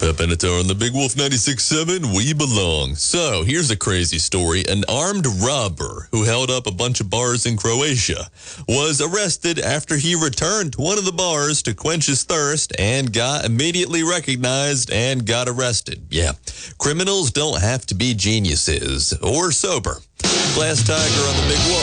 Benatar on the Big Wolf 96.7, we belong. So, here's a crazy story. An armed robber who held up a bunch of bars in Croatia was arrested after he returned to one of the bars to quench his thirst and got immediately recognized and got arrested. Yeah, criminals don't have to be geniuses or sober. Glass Tiger on the Big Wolf.